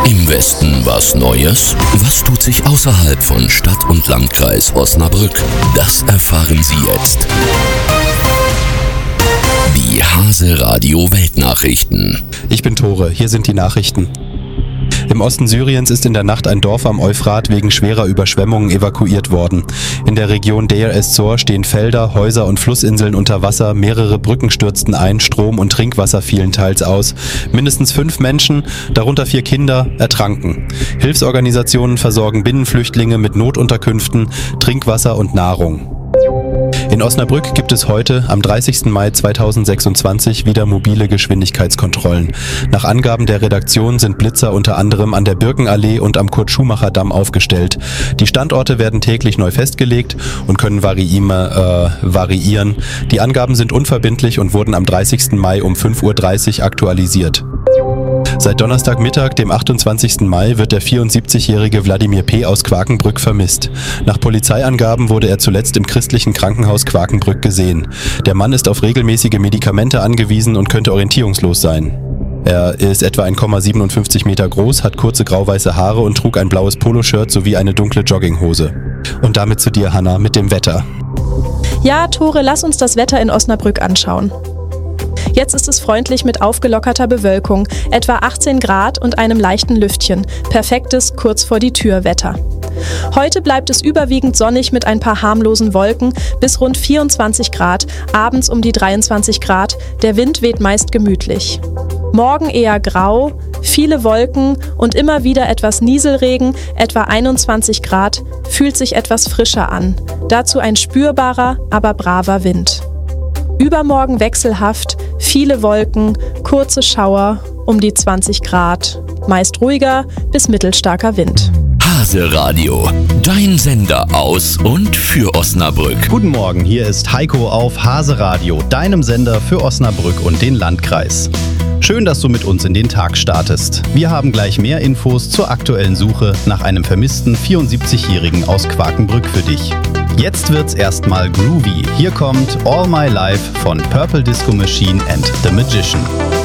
Im Westen was Neues? Was tut sich außerhalb von Stadt und Landkreis Osnabrück? Das erfahren Sie jetzt. Die Hase Radio Weltnachrichten. Ich bin Tore, hier sind die Nachrichten. Im Osten Syriens ist in der Nacht ein Dorf am Euphrat wegen schwerer Überschwemmungen evakuiert worden. In der Region Deir ez-Zor stehen Felder, Häuser und Flussinseln unter Wasser, mehrere Brücken stürzten ein, Strom und Trinkwasser fielen teils aus. Mindestens 5 Menschen, darunter 4 Kinder, ertranken. Hilfsorganisationen versorgen Binnenflüchtlinge mit Notunterkünften, Trinkwasser und Nahrung. In Osnabrück gibt es heute, am 30. Mai 2026, wieder mobile Geschwindigkeitskontrollen. Nach Angaben der Redaktion sind Blitzer unter anderem an der Birkenallee und am Kurt-Schumacher-Damm aufgestellt. Die Standorte werden täglich neu festgelegt und können variieren. Die Angaben sind unverbindlich und wurden am 30. Mai um 5:30 Uhr aktualisiert. Seit Donnerstagmittag, dem 28. Mai, wird der 74-jährige Wladimir P. aus Quakenbrück vermisst. Nach Polizeiangaben wurde er zuletzt im christlichen Krankenhaus Quakenbrück gesehen. Der Mann ist auf regelmäßige Medikamente angewiesen und könnte orientierungslos sein. Er ist etwa 1,57 Meter groß, hat kurze grau-weiße Haare und trug ein blaues Poloshirt sowie eine dunkle Jogginghose. Und damit zu dir, Hanna, mit dem Wetter. Ja, Tore, lass uns das Wetter in Osnabrück anschauen. Jetzt ist es freundlich mit aufgelockerter Bewölkung, etwa 18 Grad und einem leichten Lüftchen. Perfektes kurz vor die Tür Wetter. Heute bleibt es überwiegend sonnig mit ein paar harmlosen Wolken bis rund 24 Grad, abends um die 23 Grad, der Wind weht meist gemütlich. Morgen eher grau, viele Wolken und immer wieder etwas Nieselregen, etwa 21 Grad, fühlt sich etwas frischer an. Dazu ein spürbarer, aber braver Wind. Übermorgen wechselhaft, viele Wolken, kurze Schauer, um die 20 Grad, meist ruhiger bis mittelstarker Wind. Hase Radio, dein Sender aus und für Osnabrück. Guten Morgen, hier ist Heiko auf Hase Radio, deinem Sender für Osnabrück und den Landkreis. Schön, dass du mit uns in den Tag startest. Wir haben gleich mehr Infos zur aktuellen Suche nach einem vermissten 74-Jährigen aus Quakenbrück für dich. Jetzt wird's erstmal groovy. Hier kommt All My Life von Purple Disco Machine and The Magician.